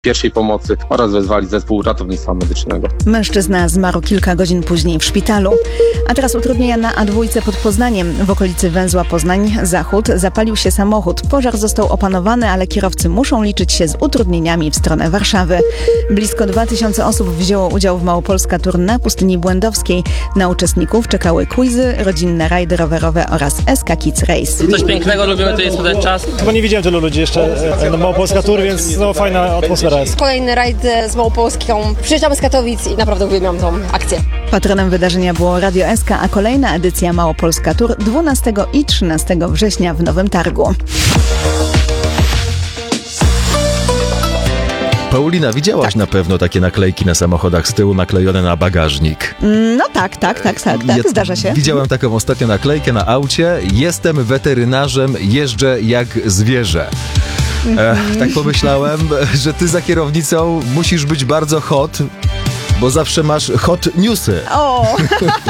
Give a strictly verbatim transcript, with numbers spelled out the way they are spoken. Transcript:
pierwszej pomocy oraz wezwali zespół ratownictwa medycznego. Mężczyzna zmarł kilka godzin później w szpitalu. A teraz utrudnienia na A dwa pod Poznaniem. W okolicy węzła Poznań-Zachód zapalił się samochód. Pożar został opanowany, ale kierowcy muszą liczyć się z utrudnieniami w stronę Warszawy. Blisko dwa tysiące osób wzięło udział w Małopolska Tour na Pustyni Błędowskiej. Na uczestników czekały quizy, rodzinne rajdy rowerowe oraz S K Kids Race. Coś pięknego, lubimy tutaj spędzać czas. Chyba nie widziałem tylu ludzi jeszcze na Małopolska Tour, więc no, fajna atmosfera jest. Kolejny rajd z Małopolską. Przyjeżdżamy z Katowic i naprawdę uwielbiam tą akcję. Patronem wydarzenia było Radio S K, a kolejna edycja Małopolska Tour dwunastego i trzynastego września w Nowym Targu. Paulina, widziałaś na pewno takie naklejki na samochodach z tyłu naklejone na bagażnik. No tak, tak, tak, tak, tak. Zdarza się. Widziałem taką ostatnio naklejkę na aucie. Jestem weterynarzem, jeżdżę jak zwierzę. E, tak pomyślałem, że ty za kierownicą musisz być bardzo hot, bo zawsze masz hot newsy. O!